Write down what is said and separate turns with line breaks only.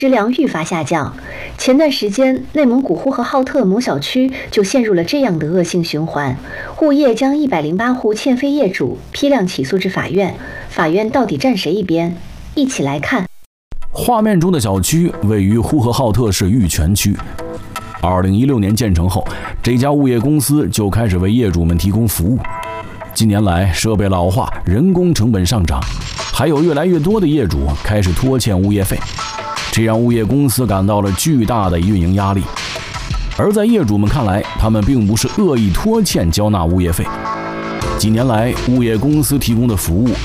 质量愈发下降。前段时间，内蒙古呼和浩特某小区就陷入了这样的恶性循环，物业将108户欠费业主批量起诉至法院，法院到底站谁一边？一起来看。
画面中的小区位于呼和浩特市玉泉区。2016年建成后，这家物业公司就开始为业主们提供服务。近年来，设备老化，人工成本上涨，还有越来越多的业主开始拖欠物业费，这让物业公司感到了巨大的运营压力。而在业主们看来，他们并不是恶意拖欠交纳物业费。几年来，物业公司提供的服务